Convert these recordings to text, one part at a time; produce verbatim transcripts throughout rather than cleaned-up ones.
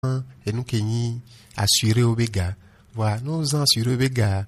et nous qui assuré au béga voilà nous assuré au béga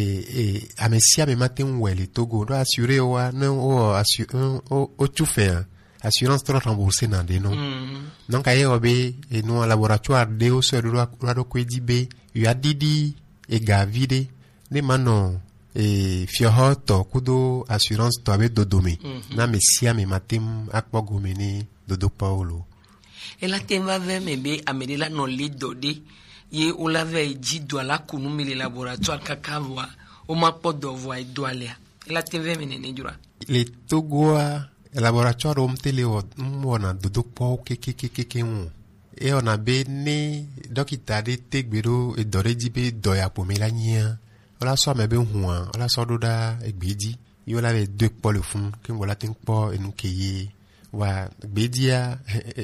et et à messia me matin ou les Togo doit assurer ou non ou assurer au tout faire assurance trop remboursée dans des noms donc ailleurs obé et nous en laboratoire de au sur doit doit quoi dit b il y a didi et gavide les manon et fiohoto kudo assurance to avec dodomé na messia me matin akpo gomene dodo paulo et la temba ve mebe amedela non li dodi ye o lave ji do la kunu mi le laboratoire kakavwa o ma po do voix doalia et la temba menene jura les togoa laboratoire o mtele o mona dodo po ke ke ke ke ke on et on a bene dokita de tegbero e dore jibe do ya pomela nya ola so mebe huan ola so doda egbeji yo lave deux po le fond que voilà tin po enu keye wa gbedia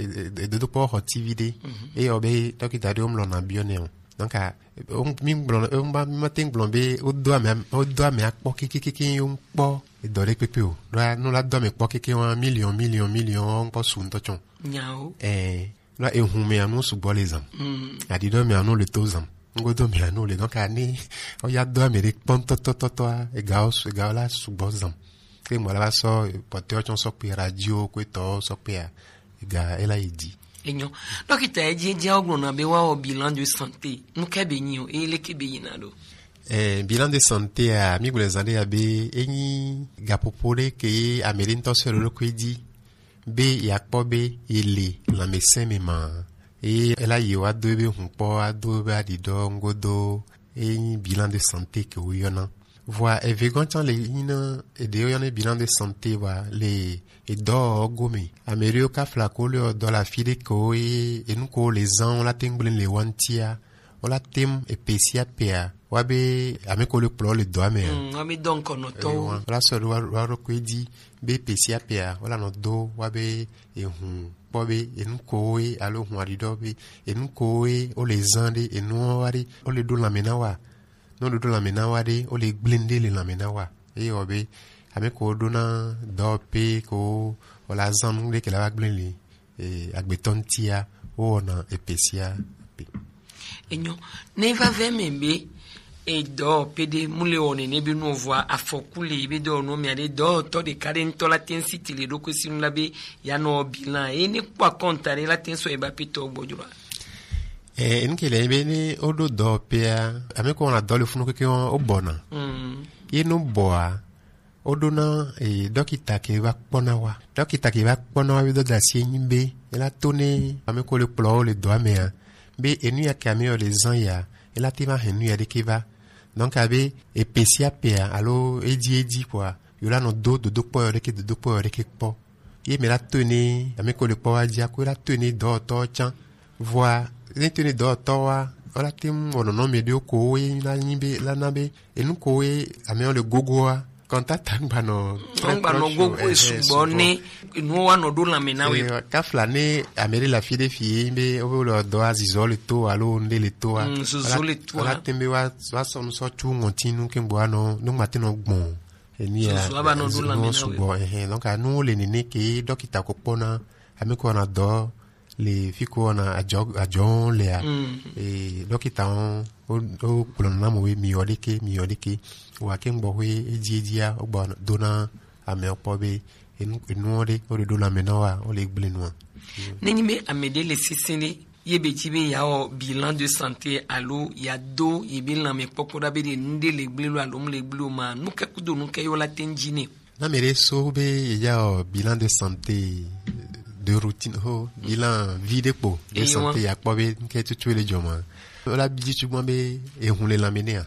de do po hotivide et obe dokita de omlo na bioneon donc a on mi blon on ba matin blombe o do me o do me akpo kikiki yon po e dore pepe o la no la do me po kiki un million million million po sun to chon nyao eh la e hu me anu su bo les am a di do me anu le tozam ngo do me anu le donc ani o ya do me re pon to to to to e gaos e gaola su bo zam ke mo la so pote o chon so pe radio ko to so pe e ga ela idi enyo dokita eje je ogro na be wa o bilan de santé nou ke be nyi o e le ke be yina do eh bilan de santé a mi gule zande ya be enyi gapopore ke amerin to se lo ko di be ya po be ile la médecin mema e ela yo ado be hun po ado be adido ngodo enyi bilan de santé ke o yona voa e vegantan le ina e de yona bilan de santé wa le et do gomi amerio ka flako le do la fide ko e nous ko les ans on la tengble le wantia on la tem e pesia pea wabe ameko le plo le do ame ami donc on to la so do wa ko di be pesia pea wala no do wabe e hun bobe e nous ko e alo hun ari do be e nous ko e o les ans de e nous wari o le do la menawa no do la menawa de o le blende le la menawa e obe ameko dona do pe ko wala zam de ke la gbleli e agbetontia o na epesia pe enyo ne va ve membe e do pe de mule one ne bi no voa afokule be do no mi ade do to de karento la tensity le do ko sinu la be ya no bilan e ne kwa kontare la tenso e ba pito gbojura e en ke le be ni odo do pe ameko na do le funu ke o bona mm e no boa odona e dokita ke va pona wa dokita ke va pona wa do da si nyimbe ela tone ameko le plo le do amea be enu ya kameo le zan ya ela tima henu ya de ke va donc abe e pesia pea alo edi edi quoi yola no do do do po de ke do po de ke po ye me la tone ameko le po wa dia ko la tone do to chan voa le tone do to wa ola tim ono no me de ko e la nyimbe la nabe enu ko e ameo le gogo wa contact bano bano gogo subone no wa no do la menawe ka flane amere la fille de fille be o lo do azizole to alo nde le to zole to la tembe wa wa so so tu ngontinu ke boano no matino gbon eni ya so ba no do la menawe eh donc anu le nene ke dokita ko pona ameko na do le fiko na ajo ajo le a e dokita on o kulona mo we mi odike mi odike wa kembo we ejijia ogba dona ame opobe enu enu ode o do la menawa o le gblenu neni me amede le sisini yebe tibe ya o bilan de santé allo ya do yebe me pokora be de nde le gblelu allo le gblu ma nu ke kudo nu ke yo la tenjini na mere so be ya o bilan de santé de routine ho bilan vie po de santé ya pobe ke tutu le joma la biji tugban be e hun le lamene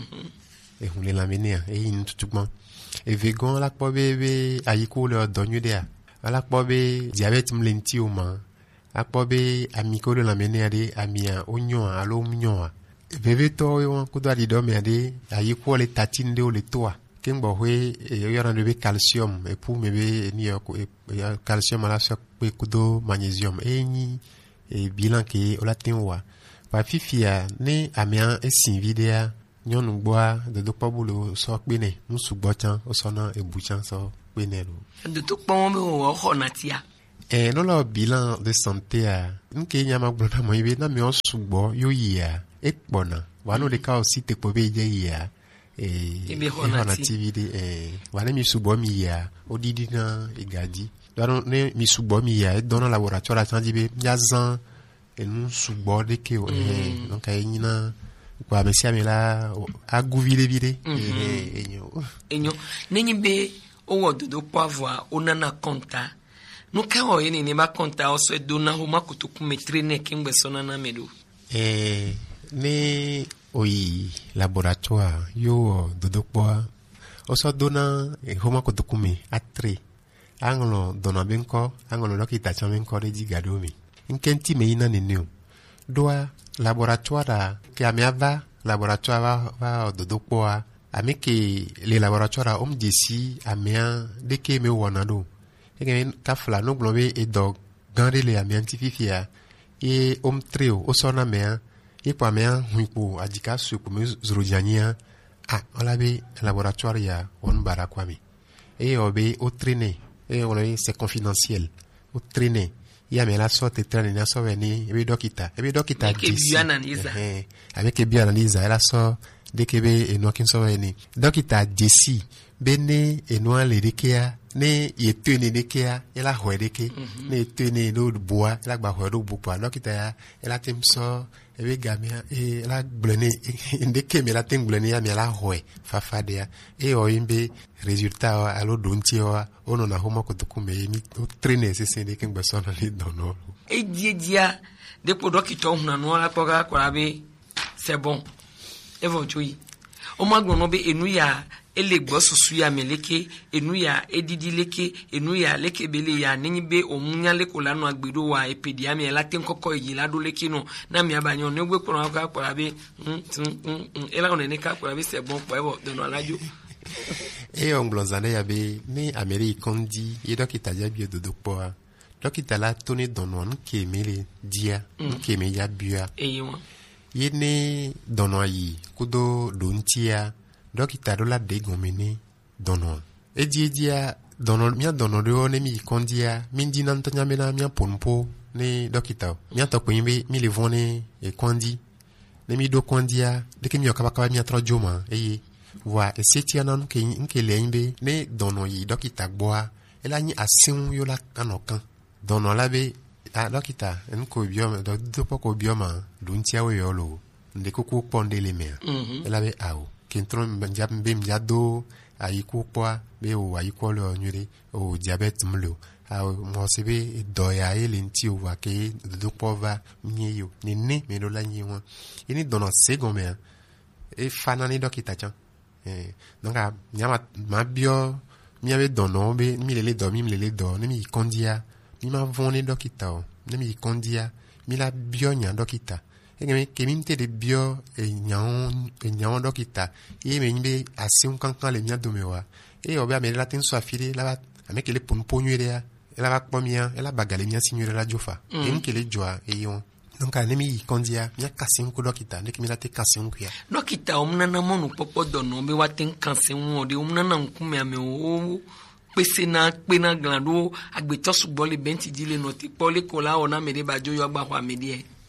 e hun le lamene e in tugban e vegan la pobe be ayiko le donyu de a la pobe diabète mlenti o ma a pobe amiko le lamene de amia onyo alo mnyo bebe to yo ko do di do me de ayiko le tatine de o le toa kembo hwe e yo ran de calcium e pour mebe ni ko e calcium ala so pe kudo magnesium e ni e bilan ke o la tinwa pa fifia ni amia esin videa nyonu gboa de do pabulo so pe ne musu gbo chan o so na ebu chan so pe ne lo de to pon me o ho natia eh no la bilan de santé a nke nyama gbona mo ibe na mi on sugbo yo ya e pona wa no de ka aussi te po be je ya eh e hona tv de eh wa ne mi sugbo mi ya odidi na igadi do ne mi sugbo mi ya e dans laboratoire a tandi be yazan e nu sugbo de ke eh donc ay nyina kwa mesi amela aguvile vile eh enyo enyo nenyi be owo dodo poivre onana konta no ka o yini ne ba konta o so dona ho makuto ku metre ne kengbe sona na medo eh ne oyi laboratoire yo dodo po o so dona e ho makuto ku me atre anglo dona benko anglo lokita chamenko de digadomi inkenti me ina neneo doa laboratoire que amiava laboratoire va va dodo po ami que les laboratoires om desi amia de que me wanado e ka fla no globe e dog gande le amiantifia e om trio o sona mea e pa mea huipo adika su ko me zrojania a olabe laboratoire ya on barakwami e obe o traîner e on c'est confidentiel o traîner ya me la sorte traîner na so veni e be dokita e be dokita desi eh avec e bien analyse la so de kebe e no kin so veni dokita desi bene e no le dekea ne yetene dekea ela hoedeke ne tene no boa ela gba hoedo bupa dokita ya ela temso e be gamia e ela blene ndeke me la tem blene ya me la hoe fafade ya e o imbe résultat alo donti o ono na homa ko dokume mi trainer sese de kin gba so na le dono e die dia de po dokita o na no la ko ga ko abi c'est bon e vo joyi o magno no be enu ya ele gbosusu ya meleke enu ya edidi leke enu ya leke bele ya ninbe omunya leko lanu agbedo wa epedia mi la ten kokko yi la do leke no na mi abanyo ne gbe ko ka ko abi ela on ne ka ko abi c'est bon po e bo dono alajo e on blonzane ya be ni Amérique kondi e dokita ja bio dodo po dokita la toni dono nke mele dia nke me ya bia e yo yene dono yi kudo dontia dokita do la de gomene dono e die dia dono mia dono do ne mi kondia mindi nan tanya mena mia ponpo ne dokita mia to kwimbe mi le vone e kondi ne mi do kondia de ke mi okaba mia trojoma e wa e setia nan ke nke le imbe ne dono yi dokita gboa ela ni asin yo la kanokan dono la be a dokita enko bioma do do poko bioma duntia we yolo ndeko ko ponde le me ela be awo kentron banjam bem jado ayiko poa be o ayiko lo nyure o diabete mlo a mo sebe doya ele nti o wa ke do pova mieyo ni ne me do la nyiwa ini dono segome e fanani dokita chan eh donc a nyama ma bio mi ave dono be mi lele do mi lele do ne mi kondia mi ma vone dokita o ne mi kondia mi la bio nya dokita e ke mi te de bio e nyaon e nyaon dokita e me nbe asin kankan le mia domewa e obe me la tin so afile la ame ke le pon ponure ya la ba pomia e la bagale mia signore la jofa e nke le joa e yon donc a ne mi kondia mi akasin ko dokita ne ke mi la te kasin ku ya dokita o mna na monu popo dono be waten kansin won de o mna na nkume ame o pese na pe na glando agbeto sugbo le benti dile no ti pole kola ona me de bajo yo agba kwa me die